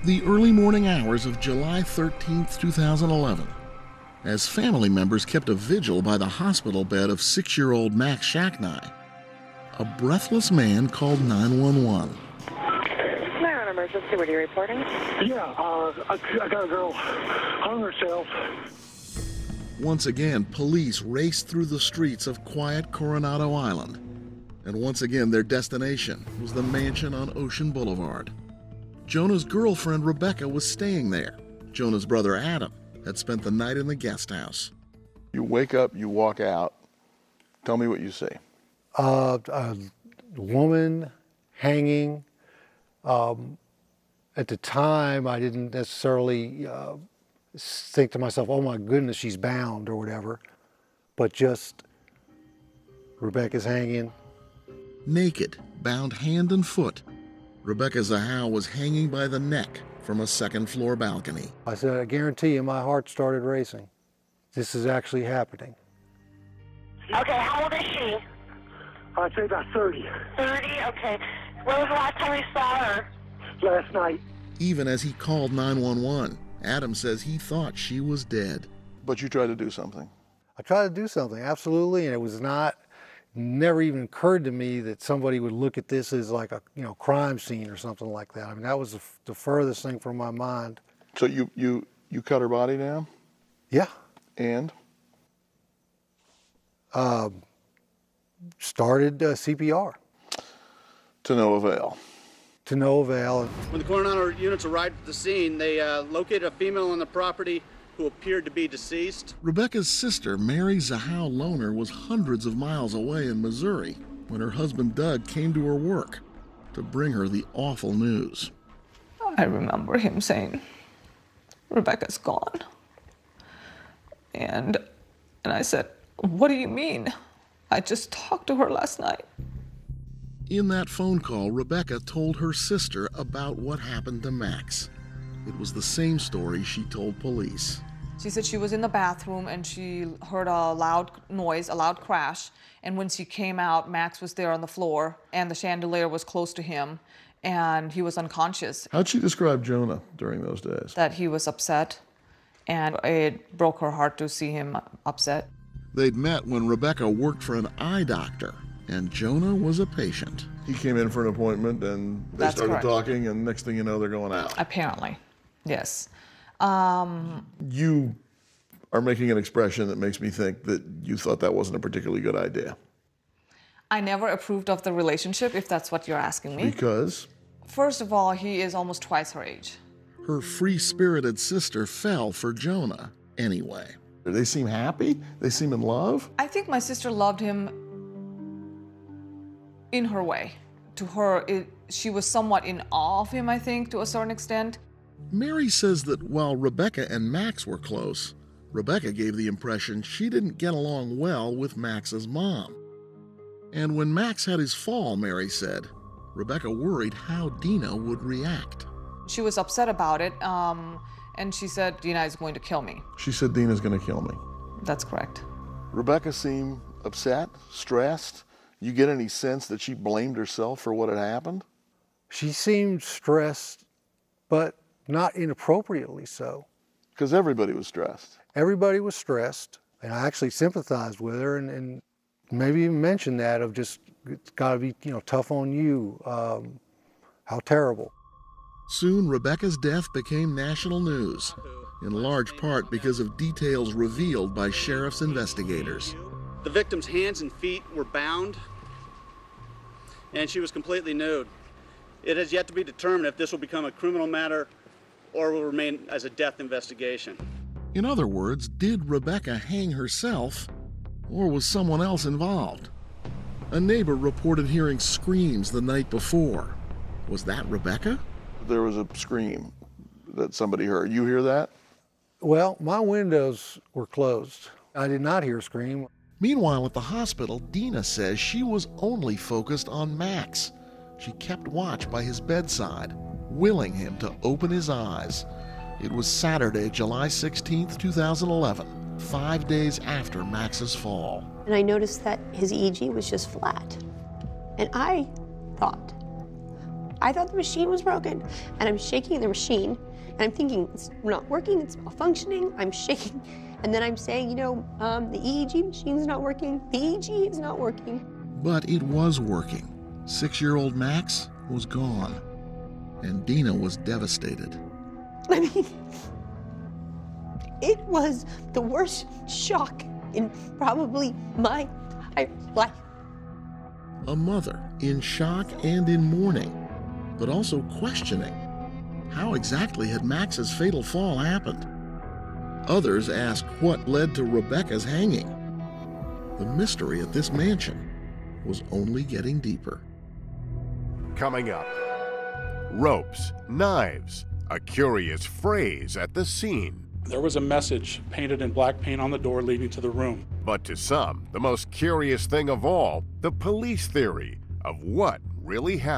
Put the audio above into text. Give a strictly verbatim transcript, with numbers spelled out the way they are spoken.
The early morning hours of July thirteenth, two thousand eleven, as family members kept a vigil by the hospital bed of six-year-old Max Shacknai, a breathless man called nine one one. Maryland Emergency, what are you reporting? Yeah, uh, I, I got a girl hung herself. Once again, police raced through the streets of quiet Coronado Island, and once again their destination was the mansion on Ocean Boulevard. Jonah's girlfriend Rebecca was staying there. Jonah's brother Adam had spent the night in the guest house. You wake up, you walk out. Tell me what you see. Uh, a woman hanging. Um, at the time, I didn't necessarily uh, think to myself, oh my goodness, she's bound or whatever. But just, Rebecca's hanging. Naked, bound hand and foot, Rebecca Zahau was hanging by the neck from a second floor balcony. I said, I guarantee you my heart started racing. This is actually happening. Okay, how old is she? I'd say about thirty. thirty, okay. When was the last time you saw her? Last night. Even as he called nine one one, Adam says he thought she was dead. But you tried to do something. I tried to do something, absolutely, and it was not, never even occurred to me that somebody would look at this as like a, you know, crime scene or something like that. I mean, that was the, the furthest thing from my mind. So you, you, you cut her body down? Yeah. And? Uh, started uh, C P R. To no avail. To no avail. When the Coronado units arrived at the scene, they uh, located a female on the property who appeared to be deceased. Rebecca's sister, Mary Zahau Lohner, was hundreds of miles away in Missouri when her husband Doug came to her work to bring her the awful news. I remember him saying, Rebecca's gone. And, and I said, what do you mean? I just talked to her last night. In that phone call, Rebecca told her sister about what happened to Max. It was the same story she told police. She said she was in the bathroom and she heard a loud noise, a loud crash. And when she came out, Max was there on the floor and the chandelier was close to him and he was unconscious. How'd she describe Jonah during those days? That he was upset and it broke her heart to see him upset. They'd met when Rebecca worked for an eye doctor and Jonah was a patient. He came in for an appointment and they That's started correct. talking and next thing you know, they're going out. Apparently, yes. Um, you are making an expression that makes me think that you thought that wasn't a particularly good idea. I never approved of the relationship, if that's what you're asking me. Because? First of all, he is almost twice her age. Her free-spirited sister fell for Jonah anyway. They seem happy? They seem in love? I think my sister loved him in her way. To her, it, she was somewhat in awe of him, I think, to a certain extent. Mary says that while Rebecca and Max were close, Rebecca gave the impression she didn't get along well with Max's mom. And when Max had his fall, Mary said, Rebecca worried how Dina would react. She was upset about it, um, and she said, Dina is going to kill me. She said Dina's going to kill me. That's correct. Rebecca seemed upset, stressed. You get any sense that she blamed herself for what had happened? She seemed stressed, but not inappropriately so. Because everybody was stressed. Everybody was stressed, and I actually sympathized with her and, and maybe even mentioned that of just, it's got to be, you know, tough on you, um, how terrible. Soon, Rebecca's death became national news, in large part because of details revealed by sheriff's investigators. The victim's hands and feet were bound, and she was completely nude. It has yet to be determined if this will become a criminal matter or will remain as a death investigation. In other words, did Rebecca hang herself, or was someone else involved? A neighbor reported hearing screams the night before. Was that Rebecca? There was a scream that somebody heard. You hear that? Well, my windows were closed. I did not hear a scream. Meanwhile, at the hospital, Dina says she was only focused on Max. She kept watch by his bedside, willing him to open his eyes. It was Saturday, July sixteenth, two thousand eleven, five days after Max's fall. And I noticed that his E E G was just flat. And I thought, I thought the machine was broken, and I'm shaking the machine, and I'm thinking, it's not working, it's malfunctioning, I'm shaking, and then I'm saying, you know, um, the E E G machine's not working, the E E G is not working. But it was working. Six-year-old Max was gone, and Dina was devastated. I mean, it was the worst shock in probably my entire life. A mother in shock and in mourning, but also questioning how exactly had Max's fatal fall happened. Others ask what led to Rebecca's hanging. The mystery at this mansion was only getting deeper. Coming up, ropes, knives, a curious phrase at the scene. There was a message painted in black paint on the door leading to the room. But to some, the most curious thing of all, the police theory of what really happened.